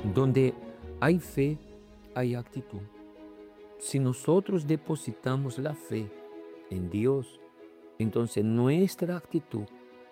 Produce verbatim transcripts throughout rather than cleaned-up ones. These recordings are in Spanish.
Donde hay fe, hay actitud. Si nosotros depositamos la fe en Dios, entonces nuestra actitud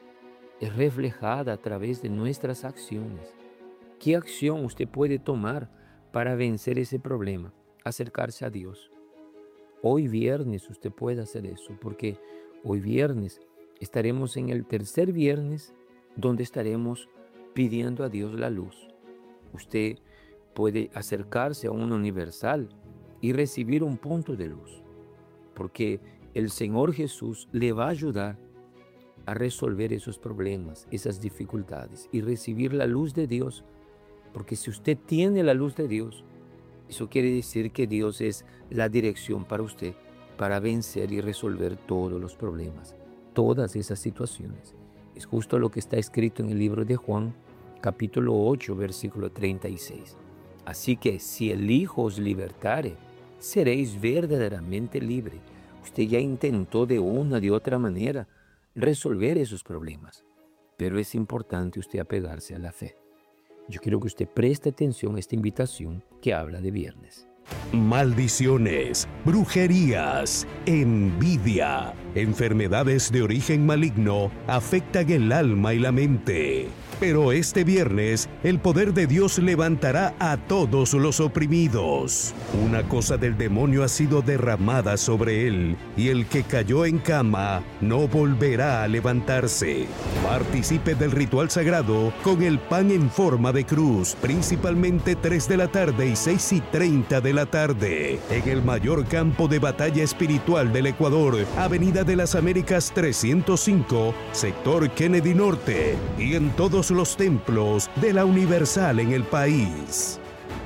es reflejada a través de nuestras acciones. ¿Qué acción usted puede tomar para vencer ese problema? Acercarse a Dios. Hoy viernes usted puede hacer eso, porque hoy viernes estaremos en el tercer viernes donde estaremos pidiendo a Dios la luz. Usted puede acercarse a una universal y recibir un punto de luz, porque el Señor Jesús le va a ayudar a resolver esos problemas, esas dificultades y recibir la luz de Dios, porque si usted tiene la luz de Dios, eso quiere decir que Dios es la dirección para usted, para vencer y resolver todos los problemas, todas esas situaciones. Es justo lo que está escrito en el libro de Juan, capítulo ocho, versículo treinta y seis. Así que si el Hijo os libertare, seréis verdaderamente libre. Usted ya intentó de una, de otra manera resolver esos problemas, pero es importante usted apegarse a la fe. Yo quiero que usted preste atención a esta invitación que habla de viernes. Maldiciones, brujerías, envidia, enfermedades de origen maligno afectan el alma y la mente. Pero este viernes, el poder de Dios levantará a todos los oprimidos. Una cosa del demonio ha sido derramada sobre él, y el que cayó en cama no volverá a levantarse. Participe del ritual sagrado con el pan en forma de cruz, principalmente tres de la tarde y seis y treinta de la tarde, en el mayor campo de batalla espiritual del Ecuador, Avenida de las Américas trescientos cinco, sector Kennedy Norte, y en todos los templos de la Universal en el país.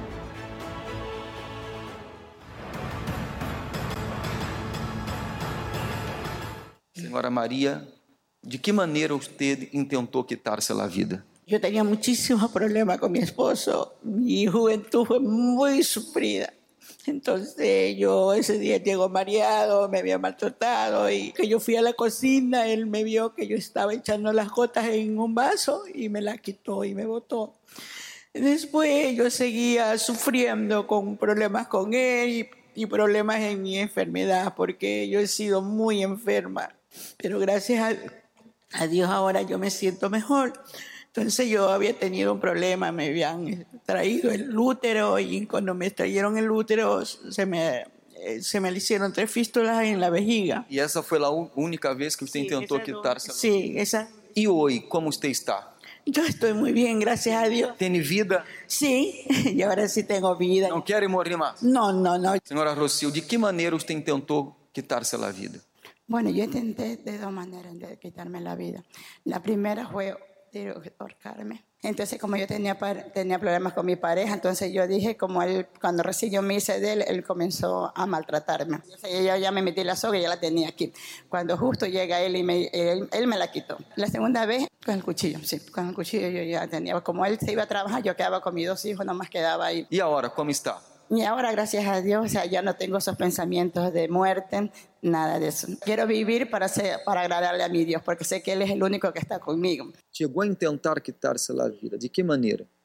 Senhora Maria, ¿de qué manera usted intentó quitarse la vida? Yo tenía muchísimos problemas con mi esposo. Mi juventud fue muy sufrida. Entonces yo ese día llegó mareado, me había maltratado y que yo fui a la cocina, él me vio que yo estaba echando las gotas en un vaso y me la quitó y me botó. Después yo seguía sufriendo con problemas con él y, y problemas en mi enfermedad porque yo he sido muy enferma. Pero gracias a, a Dios ahora yo me siento mejor. Entonces yo había tenido un problema, me habían traído el útero y cuando me trajeron el útero se me, se me hicieron tres fístulas en la vejiga. ¿Y esa fue la única vez que usted Sí, intentó esa quitarse la vida? Sí, esa. ¿Y hoy cómo usted está? Yo estoy muy bien, gracias a Dios. ¿Tiene vida? Sí, y ahora sí tengo vida. ¿No quiere morir más? No, no, no. Señora Rocío, ¿de qué manera usted intentó quitarse la vida? Bueno, yo intenté de dos maneras de quitarme la vida. La primera fue de ahorcarme. Entonces, como yo tenía, tenía problemas con mi pareja, entonces yo dije, como él, cuando recién yo me hice de él, él comenzó a maltratarme. Entonces, yo ya me metí la soga y ya la tenía aquí. Cuando justo llega él y me, él, él me la quitó. La segunda vez, con el cuchillo, sí, con el cuchillo yo ya tenía. Como él se iba a trabajar, yo quedaba con mis dos hijos, nomás quedaba ahí. ¿Y ahora cómo está? Y ahora, gracias a Dios, o sea, ya no tengo esos pensamientos de muerte, nada de eso. Quiero vivir para, ser, para agradarle a mi Dios, porque sé que Él es el único que está conmigo. Llegó a intentar quitarse la vida. ¿De qué manera?